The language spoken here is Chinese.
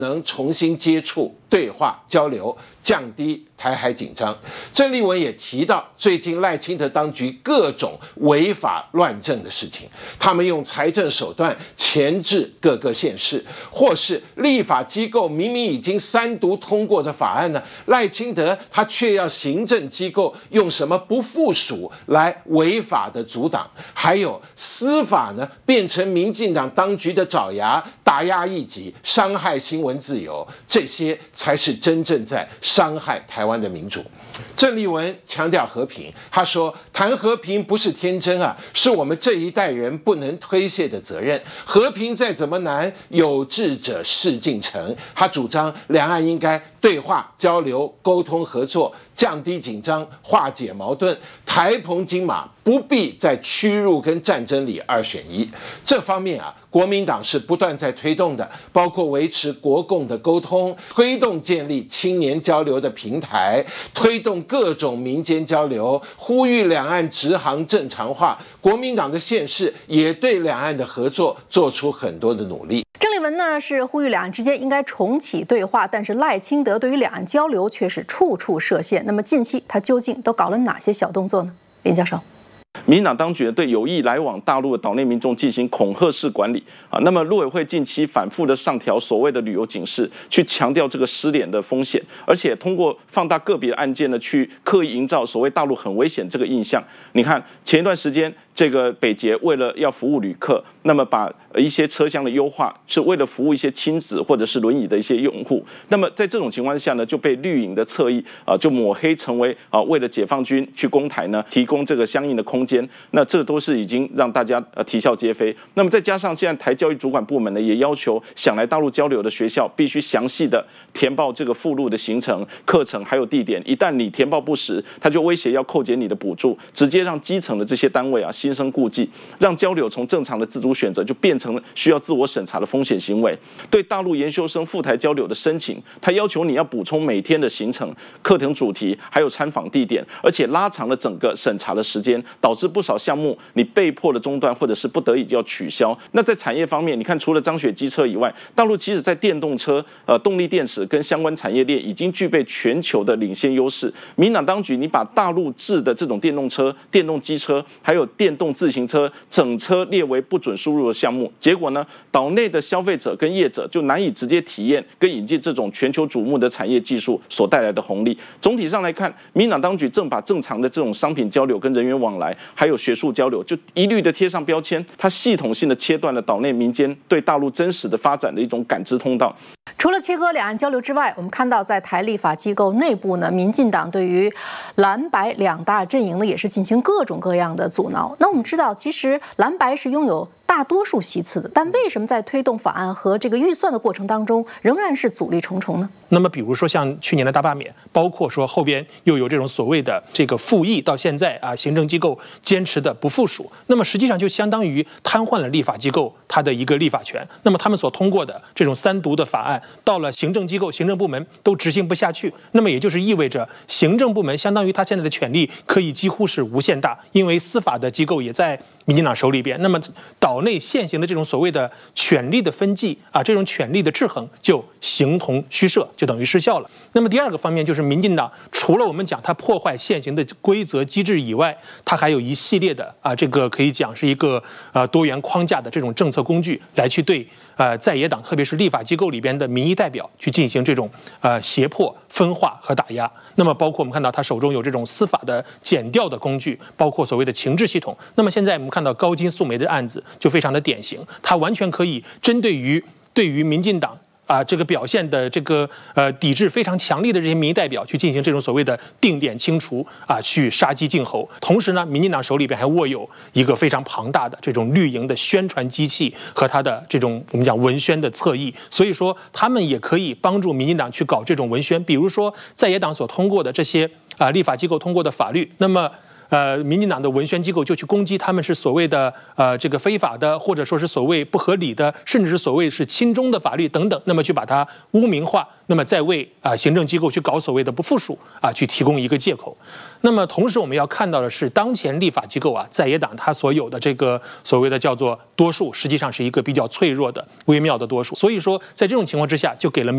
能重新接触、对话、交流，降低台海紧张。郑丽文也提到，最近赖清德当局各种违法乱政的事情，他们用财政手段钳制各个县市，或是立法机构明明已经3读通过的法案呢，赖清德他却要行政机构用什么不附属来违法的阻挡，还有司法呢变成民进党当局的爪牙，打压异己，伤害新闻自由，这些才是真正在伤害台湾的民主。郑丽文强调和平，他说谈和平不是天真啊，是我们这一代人不能推卸的责任。和平再怎么难，有志者事竟成。他主张两岸应该对话、交流、沟通、合作，降低紧张，化解矛盾，台澎金马不必在屈辱跟战争里2选1。这方面啊，国民党是不断在推动的，包括维持国共的沟通，推动建立青年交流的平台，推动各种民间交流，呼吁两岸直航正常化。国民党的县市也对两岸的合作做出很多的努力。 郑丽文呢是呼吁两岸之间应该重启对话，但是赖清德对于两岸交流却是处处设限。那么近期他究竟都搞了哪些小动作呢？林教授。 民进党当局对有意来往大陆的岛内民众进行恐吓式管理啊。那么陆委会近期反复的上调所谓的旅游警示，去强调这个失联的风险，而且通过放大个别案件呢，去刻意营造所谓大陆很危险这个印象。你看前一段时间，这个北捷为了要服务旅客，那么把一些车厢的优化是为了服务一些亲子或者是轮椅的一些用户。那么在这种情况下呢，就被绿营的侧翼就抹黑成为为了解放军去攻台呢，提供这个相应的空间。那这都是已经让大家啼笑皆非。那么再加上现在台教育主管部门呢，也要求想来大陆交流的学校必须详细的填报这个附录的行程、课程还有地点。一旦你填报不实，他就威胁要扣减你的补助，直接让基层的这些单位啊心生顾忌，让交流从正常的自主选择就变成了需要自我审查的风险行为。对大陆研修生赴台交流的申请，他要求你要补充每天的行程、课程主题还有参访地点，而且拉长了整个审查的时间，导致不少项目你被迫的中断或者是不得已要取消。那在产业方面，你看除了张雪机车以外，大陆其实在电动车、动力电池跟相关产业链已经具备全球的领先优势。民进党当局你把大陆制的这种电动车、电动机车还有电动自行车整车列为不准输入的项目，结果呢，岛内的消费者跟业者就难以直接体验跟引进这种全球瞩目的产业技术所带来的红利。总体上来看，民进党当局正把正常的这种商品交流跟人员往来还有学术交流就一律的贴上标签，它系统性的切断了岛内民间对大陆真实的发展的一种感知通道。 除了切割两岸交流之外，我们看到在台立法机构内部呢，民进党对于蓝白两大阵营呢也是进行各种各样的阻挠。那我们知道，其实蓝白是拥有大多数席次的，但为什么在推动法案和这个预算的过程当中，仍然是阻力重重呢？ 那么，比如说像去年的大罢免，包括说后边又有这种所谓的这个复议，到现在啊，行政机构坚持的不附属，那么实际上就相当于瘫痪了立法机构它的一个立法权。那么他们所通过的这种3读的法案，到了行政机构、行政部门都执行不下去，那么也就是意味着行政部门相当于他现在的权力可以几乎是无限大，因为司法的机构也在民进党手里边。那么岛内现行的这种所谓的权力的分际啊，这种权力的制衡就形同虚设，就等于失效了。那么第二个方面就是民进党除了我们讲它破坏现行的规则机制以外，它还有一系列的这个可以讲是一个多元框架的这种政策工具来去对在野党特别是立法机构里边的民意代表去进行这种胁迫、分化和打压。那么包括我们看到他手中有这种司法的检调的工具，包括所谓的情治系统。那么现在我们看到高金素梅的案子就非常的典型，它完全可以针对于民进党这个表现的这个抵制非常强力的这些民意代表去进行这种所谓的定点清除去杀鸡儆猴。同时呢，民进党手里边还握有一个非常庞大的这种绿营的宣传机器和他的这种我们讲文宣的侧翼，所以说他们也可以帮助民进党去搞这种文宣。比如说在野党所通过的这些立法机构通过的法律，那么民进党的文宣机构就去攻击他们是所谓的这个非法的，或者说是所谓不合理的，甚至是所谓是亲中的法律等等，那么去把它污名化，那么再为行政机构去搞所谓的不附属去提供一个借口。那么同时我们要看到的是，当前立法机构在野党它所有的这个所谓的叫做多数，实际上是一个比较脆弱的微妙的多数。所以说在这种情况之下，就给了